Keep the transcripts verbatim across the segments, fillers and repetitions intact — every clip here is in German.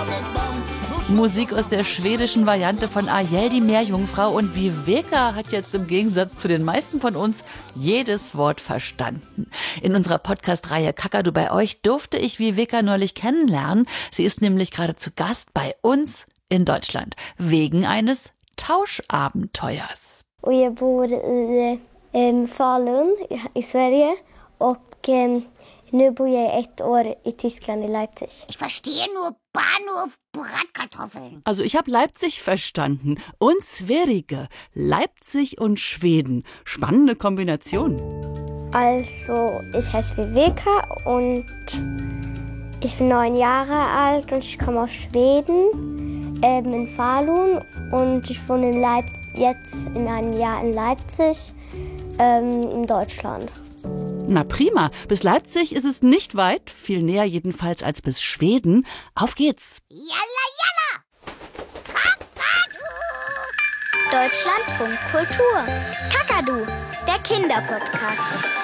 Musik aus der schwedischen Variante von Ariel, die Meerjungfrau. Und Viveka hat jetzt im Gegensatz zu den meisten von uns jedes Wort verstanden. In unserer Podcast-Reihe Kakadu bei euch durfte ich Viveka neulich kennenlernen. Sie ist nämlich gerade zu Gast bei uns in Deutschland wegen eines Tauschabenteuers. Och jag bor i eh, Falun i Sverige och eh, nu bor jag ett år i Tyskland, i Leipzig. Ich verstehe nur Bahnhof Bratkartoffeln. Also ich habe Leipzig verstanden und Sverige, Leipzig und Schweden. Spannende Kombination. Also, ich heiße Viveka und ich bin neun Jahre alt und ich komme aus Schweden, ähm, in Falun, und ich wohne in Leip- jetzt in einem Jahr in Leipzig, ähm, in Deutschland. Na prima, bis Leipzig ist es nicht weit, viel näher jedenfalls als bis Schweden. Auf geht's! Jalla, jalla! Kakadu! Deutschlandfunk Kultur. Kakadu, der Kinderpodcast.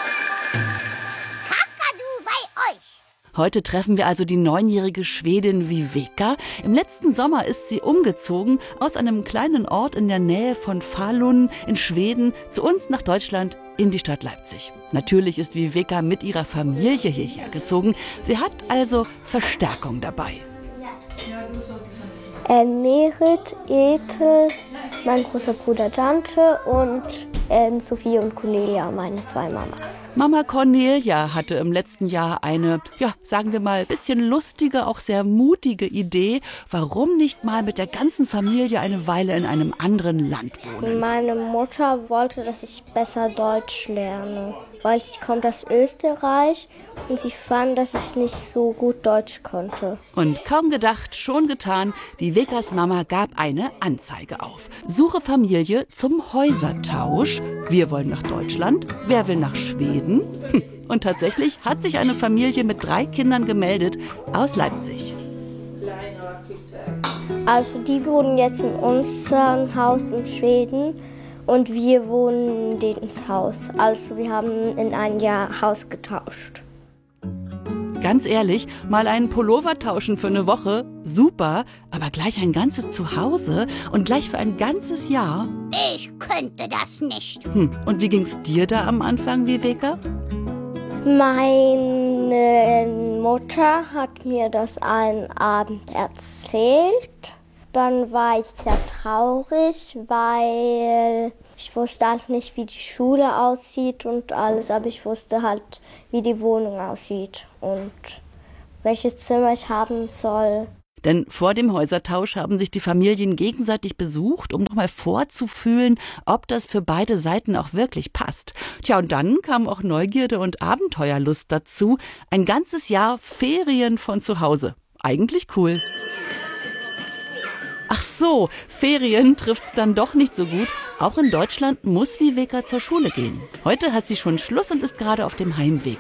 Kakadu bei euch! Heute treffen wir also die neunjährige Schwedin Viveka. Im letzten Sommer ist sie umgezogen aus einem kleinen Ort in der Nähe von Falun in Schweden zu uns nach Deutschland in die Stadt Leipzig. Natürlich ist Viveka mit ihrer Familie hierher gezogen. Sie hat also Verstärkung dabei. Ähm, Merit, Ethel, mein großer Bruder Dante und ähm, Sophie und Cornelia, meine zwei Mamas. Mama Cornelia hatte im letzten Jahr eine, ja, sagen wir mal, bisschen lustige, auch sehr mutige Idee. Warum nicht mal mit der ganzen Familie eine Weile in einem anderen Land wohnen? Meine Mutter wollte, dass ich besser Deutsch lerne, weil sie kommt aus Österreich und sie fand, dass ich nicht so gut Deutsch konnte. Und kaum gedacht, schon getan, Vivekas Mama gab eine Anzeige auf. Suche Familie zum Häusertausch. Wir wollen nach Deutschland. Wer will nach Schweden? Und tatsächlich hat sich eine Familie mit drei Kindern gemeldet aus Leipzig. Also die wohnen jetzt in unserem Haus in Schweden und wir wohnen in denen ins Haus. Also wir haben in einem Jahr Haus getauscht. Ganz ehrlich, mal einen Pullover tauschen für eine Woche, super, aber gleich ein ganzes Zuhause und gleich für ein ganzes Jahr? Ich könnte das nicht. Hm, und wie ging's dir da am Anfang, Viveka? Meine Mutter hat mir das einen Abend erzählt. Dann war ich sehr traurig, weil ich wusste halt nicht, wie die Schule aussieht und alles, aber ich wusste halt, wie die Wohnung aussieht und welches Zimmer ich haben soll. Denn vor dem Häusertausch haben sich die Familien gegenseitig besucht, um nochmal vorzufühlen, ob das für beide Seiten auch wirklich passt. Tja, und dann kam auch Neugierde und Abenteuerlust dazu. Ein ganzes Jahr Ferien von zu Hause. Eigentlich cool. Ach so, Ferien trifft's dann doch nicht so gut. Auch in Deutschland muss Viveka zur Schule gehen. Heute hat sie schon Schluss und ist gerade auf dem Heimweg.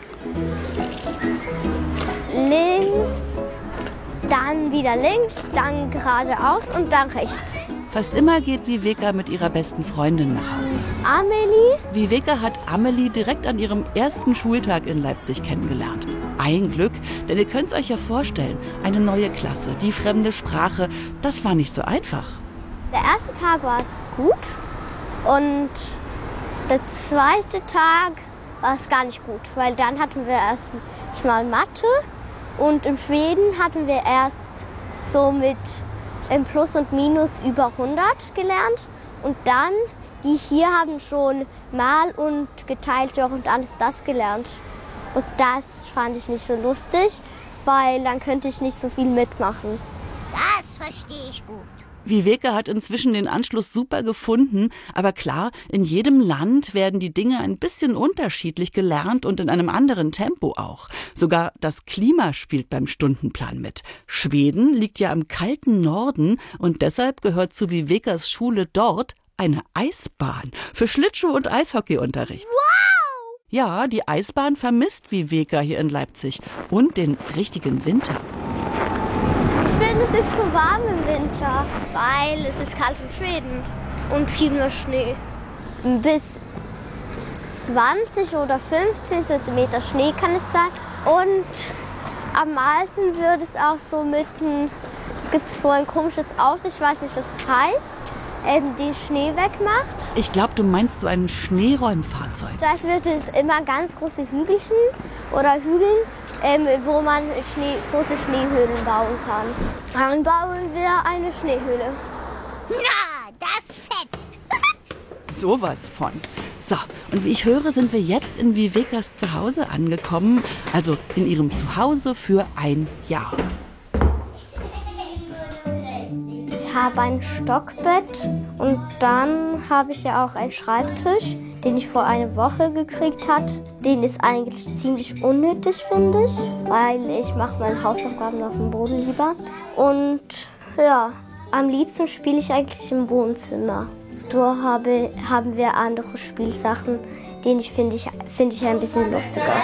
Links, dann wieder links, dann geradeaus und dann rechts. Fast immer geht Viveka mit ihrer besten Freundin nach Hause. Amelie? Viveka hat Amelie direkt an ihrem ersten Schultag in Leipzig kennengelernt. Ein Glück, denn ihr könnt es euch ja vorstellen, eine neue Klasse, die fremde Sprache, das war nicht so einfach. Der erste Tag war es gut und der zweite Tag war es gar nicht gut, weil dann hatten wir erst mal Mathe und in Schweden hatten wir erst so mit im Plus und Minus über hundert gelernt und dann, die hier haben schon Mal und geteilt durch und alles das gelernt. Und das fand ich nicht so lustig, weil dann könnte ich nicht so viel mitmachen. Das verstehe ich gut. Viveka hat inzwischen den Anschluss super gefunden, aber klar, in jedem Land werden die Dinge ein bisschen unterschiedlich gelernt und in einem anderen Tempo auch. Sogar das Klima spielt beim Stundenplan mit. Schweden liegt ja im kalten Norden und deshalb gehört zu Vivekas Schule dort eine Eisbahn für Schlittschuh- und Eishockeyunterricht. Wow! Ja, die Eisbahn vermisst Viveka hier in Leipzig und den richtigen Winter. Ich finde, es ist zu warm im Winter, weil es ist kalt in Schweden und viel mehr Schnee. Bis zwanzig oder fünfzehn Zentimeter Schnee kann es sein. Und am meisten wird es auch so mitten, es gibt so ein komisches Auto, ich weiß nicht, was es heißt, ähm, den Schnee wegmacht. Ich glaube, du meinst so ein Schneeräumfahrzeug. Das wird es immer ganz große Hügelchen oder Hügeln, ähm, wo man Schnee, große Schneehöhlen bauen kann. Dann bauen wir eine Schneehöhle. Na, das fetzt. Sowas von. So, und wie ich höre, sind wir jetzt in Vivekas Zuhause angekommen, also in ihrem Zuhause für ein Jahr. Ich habe ein Stockbett und dann habe ich ja auch einen Schreibtisch, den ich vor einer Woche gekriegt habe. Den ist eigentlich ziemlich unnötig, finde ich, weil ich mache meine Hausaufgaben auf dem Boden lieber. Und ja, am liebsten spiele ich eigentlich im Wohnzimmer. Da habe, haben wir andere Spielsachen, den ich finde ich, find ich ein bisschen lustiger.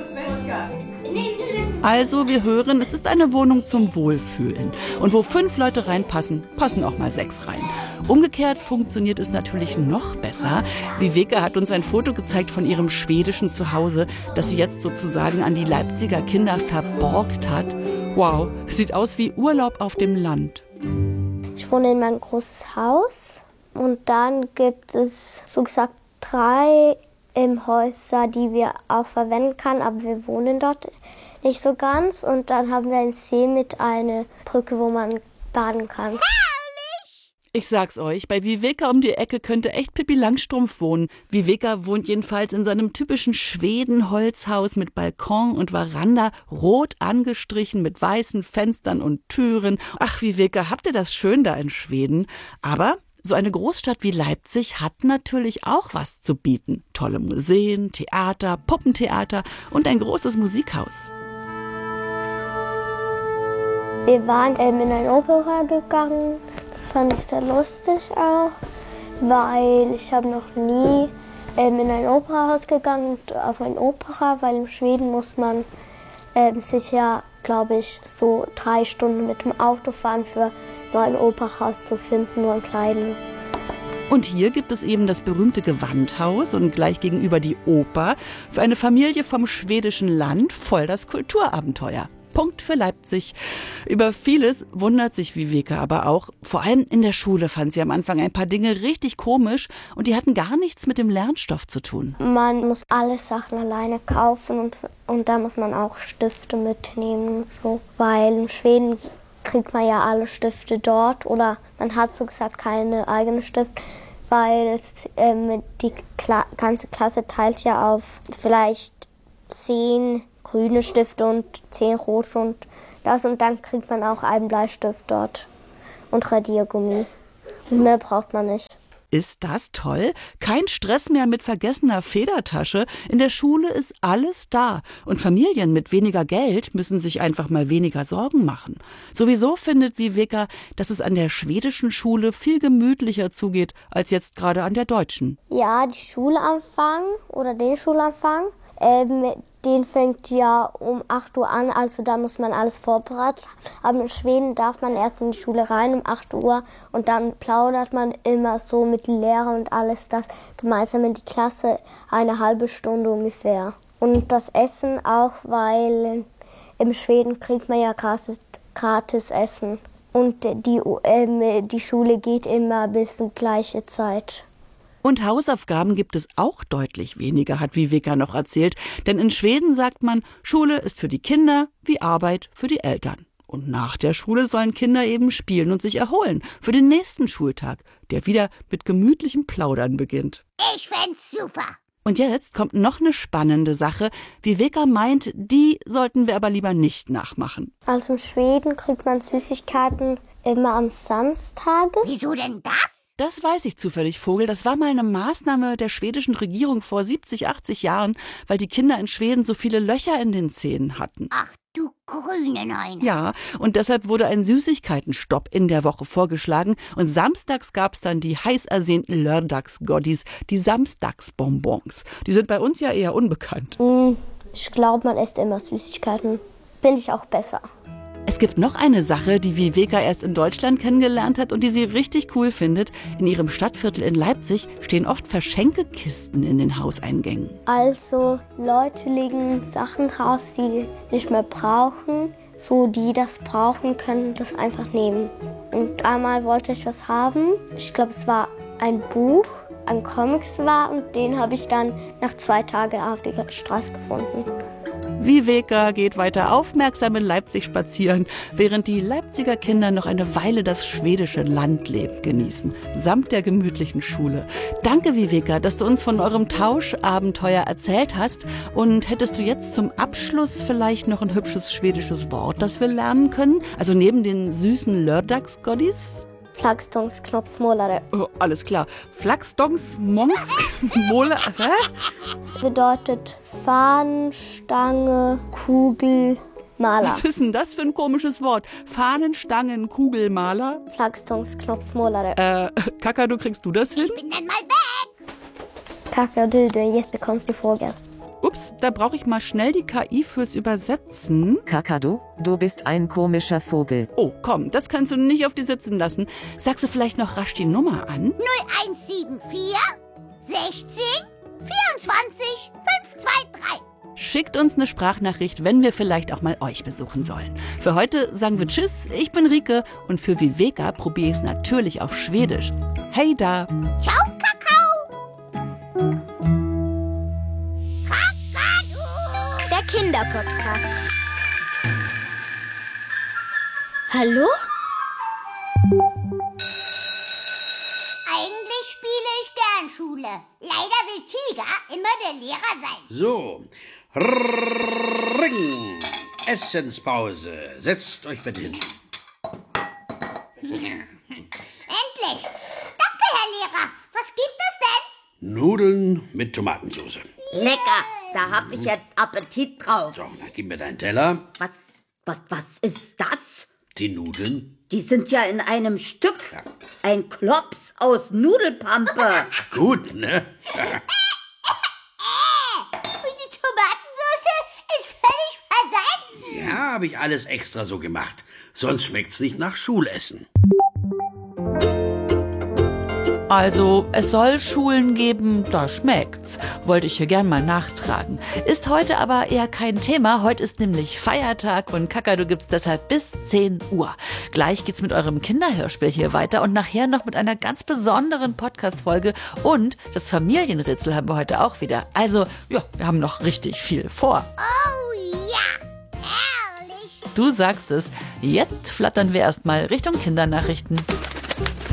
Also, wir hören, es ist eine Wohnung zum Wohlfühlen. Und wo fünf Leute reinpassen, passen auch mal sechs rein. Umgekehrt funktioniert es natürlich noch besser. Viveka hat uns ein Foto gezeigt von ihrem schwedischen Zuhause, das sie jetzt sozusagen an die Leipziger Kinder verborgt hat. Wow, sieht aus wie Urlaub auf dem Land. Ich wohne in meinem großes Haus und dann gibt es so gesagt drei ähm, Häuser, die wir auch verwenden können, aber wir wohnen dort nicht so ganz. Und dann haben wir einen See mit einer Brücke, wo man baden kann. Ich sag's euch, bei Viveka um die Ecke könnte echt Pippi Langstrumpf wohnen. Viveka wohnt jedenfalls in seinem typischen Schweden-Holzhaus mit Balkon und Veranda, rot angestrichen mit weißen Fenstern und Türen. Ach, Viveka, habt ihr das schön da in Schweden? Aber so eine Großstadt wie Leipzig hat natürlich auch was zu bieten. Tolle Museen, Theater, Puppentheater und ein großes Musikhaus. Wir waren ähm, in eine Opera gegangen. Das fand ich sehr lustig auch, weil ich habe noch nie ähm, in ein Operahaus gegangen, auf ein Opera, weil in Schweden muss man ähm, sich ja, glaube ich, so drei Stunden mit dem Auto fahren, für nur ein Operahaus zu finden, nur ein kleines. Und hier gibt es eben das berühmte Gewandhaus und gleich gegenüber die Oper. Für eine Familie vom schwedischen Land voll das Kulturabenteuer. Punkt für Leipzig. Über vieles wundert sich Viveka aber auch. Vor allem in der Schule fand sie am Anfang ein paar Dinge richtig komisch und die hatten gar nichts mit dem Lernstoff zu tun. Man muss alle Sachen alleine kaufen und, und da muss man auch Stifte mitnehmen und so. Weil in Schweden kriegt man ja alle Stifte dort oder man hat so gesagt keine eigene Stift, weil es, ähm, die Kla- ganze Klasse teilt ja auf vielleicht zehn grüne Stifte und zehn rote und das und dann kriegt man auch einen Bleistift dort und Radiergummi. Mehr braucht man nicht. Ist das toll? Kein Stress mehr mit vergessener Federtasche. In der Schule ist alles da. Und Familien mit weniger Geld müssen sich einfach mal weniger Sorgen machen. Sowieso findet Viveka, dass es an der schwedischen Schule viel gemütlicher zugeht als jetzt gerade an der deutschen. Ja, die Schulanfang oder den Schulanfang, ähm, den fängt ja um acht Uhr an, also da muss man alles vorbereiten. Aber in Schweden darf man erst in die Schule rein um acht Uhr und dann plaudert man immer so mit Lehrern und alles das gemeinsam in die Klasse, eine halbe Stunde ungefähr. Und das Essen auch, weil in Schweden kriegt man ja gratis, gratis Essen. Und die, ähm, die Schule geht immer bis zur gleichen Zeit. Und Hausaufgaben gibt es auch deutlich weniger, hat Viveka noch erzählt. Denn in Schweden sagt man, Schule ist für die Kinder wie Arbeit für die Eltern. Und nach der Schule sollen Kinder eben spielen und sich erholen für den nächsten Schultag, der wieder mit gemütlichem Plaudern beginnt. Ich fänd's super. Und jetzt kommt noch eine spannende Sache. Viveka meint, die sollten wir aber lieber nicht nachmachen. Also in Schweden kriegt man Süßigkeiten immer am Samstage. Wieso denn das? Das weiß ich zufällig, Vogel. Das war mal eine Maßnahme der schwedischen Regierung vor siebzig, achtzig Jahren, weil die Kinder in Schweden so viele Löcher in den Zähnen hatten. Ach du grüne Neune. Ja, und deshalb wurde ein Süßigkeitenstopp in der Woche vorgeschlagen und samstags gab's dann die heiß ersehnten Lördagsgoddies, die Samstagsbonbons. Die sind bei uns ja eher unbekannt. Ich glaube, man isst immer Süßigkeiten. Finde ich auch besser. Es gibt noch eine Sache, die Viveka erst in Deutschland kennengelernt hat und die sie richtig cool findet. In ihrem Stadtviertel in Leipzig stehen oft Verschenkekisten in den Hauseingängen. Also Leute legen Sachen raus, die sie nicht mehr brauchen, so die das brauchen, können das einfach nehmen. Und einmal wollte ich was haben. Ich glaube, es war ein Buch, ein Comics war und den habe ich dann nach zwei Tagen auf der Straße gefunden. Viveka geht weiter aufmerksam in Leipzig spazieren, während die Leipziger Kinder noch eine Weile das schwedische Landleben genießen, samt der gemütlichen Schule. Danke, Viveka, dass du uns von eurem Tauschabenteuer erzählt hast. Und hättest du jetzt zum Abschluss vielleicht noch ein hübsches schwedisches Wort, das wir lernen können? Also neben den süßen Lördagsgodis? Flaggstångsknoppsmålare. Oh, alles klar. Flaggstångsmålare. Hä? Das bedeutet Fahnenstange, Kugel, Maler. Was ist denn das für ein komisches Wort? Fahnenstangen, Kugelmaler? Flaggstångsknoppsmålare. Äh, Kakadu, kriegst du das hin? Bin dann mal weg. Kakadu, du, eine jättekonstig Vogel. Ups, da brauche ich mal schnell die K I fürs Übersetzen. Kakadu, du bist ein komischer Vogel. Oh, komm, das kannst du nicht auf dir sitzen lassen. Sagst du vielleicht noch rasch die Nummer an? null eins sieben vier sechzehn vierundzwanzig fünf zwei drei. Schickt uns eine Sprachnachricht, wenn wir vielleicht auch mal euch besuchen sollen. Für heute sagen wir Tschüss, ich bin Rike und für Viveka probiere ich es natürlich auf Schwedisch. Hey da! Ciao, Kakao. Der Kinderpodcast. Hallo? Eigentlich spiele ich gern Schule. Leider will Tiger immer der Lehrer sein. So. Ring. Essenspause. Setzt euch bitte hin. Endlich. Danke, Herr Lehrer. Was gibt es denn? Nudeln mit Tomatensauce. Lecker, da hab ich jetzt Appetit drauf. So, dann gib mir deinen Teller. Was, was, was ist das? Die Nudeln. Die sind ja in einem Stück. Ja. Ein Klops aus Nudelpampe. Gut, ne? Und die Tomatensauce ist völlig versalzen. Ja, habe ich alles extra so gemacht. Sonst schmeckt's nicht nach Schulessen. Also, es soll Schulen geben, da schmeckt's. Wollte ich hier gern mal nachtragen. Ist heute aber eher kein Thema. Heute ist nämlich Feiertag und Kakadu gibt's deshalb bis zehn Uhr. Gleich geht's mit eurem Kinderhörspiel hier weiter und nachher noch mit einer ganz besonderen Podcast-Folge. Und das Familienrätsel haben wir heute auch wieder. Also, ja, wir haben noch richtig viel vor. Oh ja, herrlich. Du sagst es. Jetzt flattern wir erstmal Richtung Kindernachrichten.